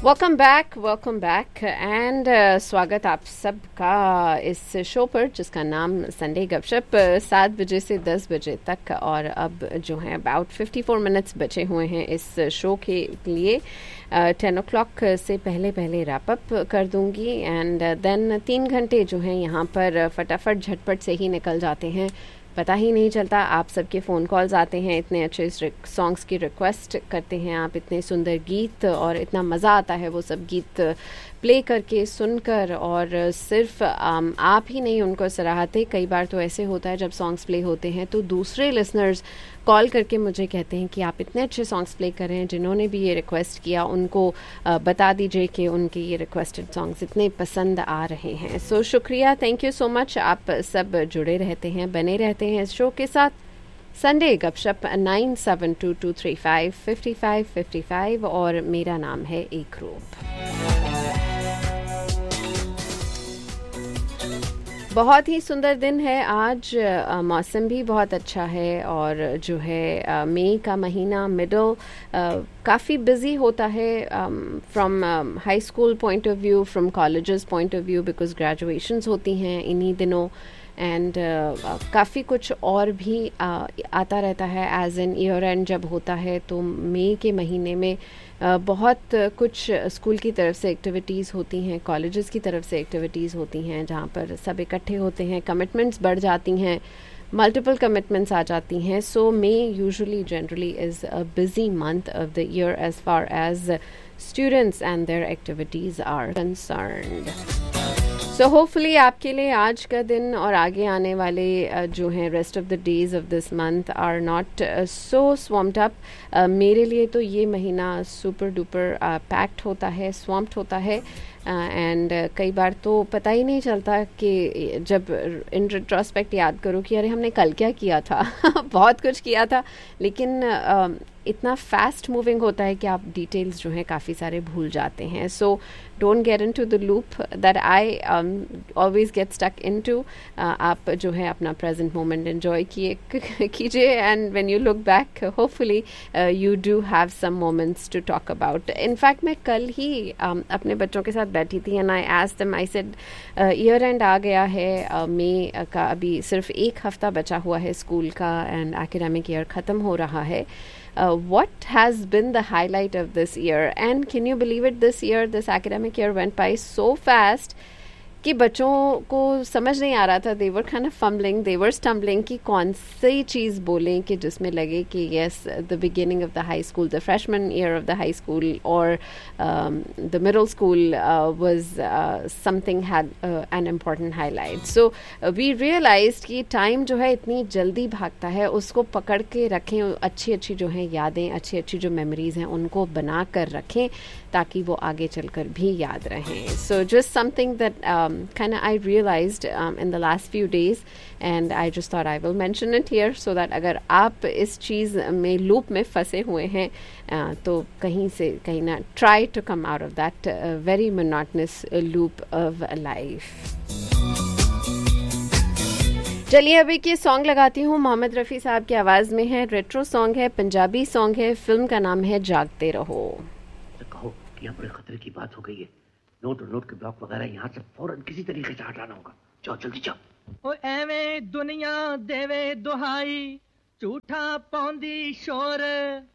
Welcome back and स्वागत आप सबका इस शो पर जिसका नाम संडे गपशप 7 बजे से 10 बजे तक। और अब जो है अबाउट 54 मिनट्स बचे हुए हैं इस शो के लिए। 10 o'clock से पहले रैप अप कर दूंगी एंड देन 3 घंटे जो हैं यहाँ पर फटाफट झटपट से ही निकल जाते हैं, पता ही नहीं चलता। आप सबके फ़ोन कॉल्स आते हैं, इतने अच्छे सॉन्ग्स की रिक्वेस्ट करते हैं आप, इतने सुंदर गीत, और इतना मज़ा आता है वो सब गीत प्ले करके सुनकर। और सिर्फ आप ही नहीं उनको सराहते, कई बार तो ऐसे होता है जब सॉन्ग्स प्ले होते हैं तो दूसरे लिसनर्स कॉल करके मुझे कहते हैं कि आप इतने अच्छे सॉन्ग्स प्ले कर रहे हैं, जिन्होंने भी ये रिक्वेस्ट किया उनको बता दीजिए कि उनके ये रिक्वेस्टेड सॉन्ग्स इतने पसंद आ रहे हैं। सो शुक्रिया, थैंक यू सो मच। आप सब जुड़े रहते हैं, बने रहते हैं इस शो के साथ। संडे गपशप 9722355555 और मेरा नाम है एकरूप। बहुत ही सुंदर दिन है आज, मौसम भी बहुत अच्छा है और जो है मई का महीना मिडल काफ़ी बिजी होता है from high school point of view, from colleges point of view, because graduations होती हैं इन्हीं दिनों एंड काफ़ी कुछ और भी आता रहता है एज एन ईयर एंड जब होता है तो मई के महीने में बहुत कुछ स्कूल की तरफ से एक्टिविटीज़ होती हैं, कॉलेजेस की तरफ से एक्टिविटीज़ होती हैं जहाँ पर सब इकट्ठे होते हैं, कमिटमेंट्स बढ़ जाती हैं, मल्टीपल कमिटमेंट्स आ जाती हैं। सो मे usually generally is a busy month of the year as far as students and there activities are concerned. So hopefully आपके लिए आज का दिन और आगे आने वाले जो हैं rest of the days of this month are not so स्वम्प्ड up. मेरे लिए तो ये महीना सुपर डुपर पैक्ड होता है, स्वम्प्ड होता है एंड कई बार तो पता ही नहीं चलता कि जब इन रिट्रोस्पेक्ट याद करो कि अरे हमने कल क्या किया था बहुत कुछ किया था, लेकिन इतना फास्ट मूविंग होता है कि आप डिटेल्स जो हैं काफ़ी सारे भूल जाते हैं। So don't get into the loop that I always get stuck into. आप जो है अपना प्रेजेंट मोमेंट एंजॉय कीजिए and when you look back hopefully you do have some moments to talk about. In fact मैं कल ही अपने बच्चों के साथ बैठी थी and I asked them, I said year and आ गया है, मई का अभी सिर्फ 1 हफ्ता बचा हुआ है स्कूल का एंड एकेडमिक ईयर ख़त्म हो रहा है। What has been the highlight of this year? And can you believe it, this academic year went by so fast कि बच्चों को समझ नहीं आ रहा था, they were kind of fumbling, they were stumbling कि कौन सी चीज़ बोलें कि जिसमें लगे कि yes, the beginning of the high school, the freshman year of the high school or the middle school was something had an important highlight. So we realized कि time जो है इतनी जल्दी भागता है, उसको पकड़ के रखें, अच्छी जो हैं यादें, अच्छी जो memories हैं उनको बना कर रखें ताकि वो आगे चलकर भी याद रहें. So just something that kind of I realized in the last few days and I just thought I will mention it here so that अगर आप इस चीज़ में लूप में फंसे हुए हैं तो कहीं ना try to come out of that very monotonous loop of life. चलिए अभी के सॉन्ग लगाती हूँ, मोहम्मद रफ़ी साहब की आवाज़ में है, रेट्रो सॉन्ग है, पंजाबी सॉन्ग है, फिल्म का नाम है जागते रहो. कहो कि यहाँ बड़े खतरे की बात हो गई है, नोट और नोट के ब्लॉक वगैरह यहाँ से फौरन किसी तरीके से हटाना होगा. जाओ जल्दी जाओ. ओ एवें दुनिया देवे दुहाई, झूठा पौंदी शोर,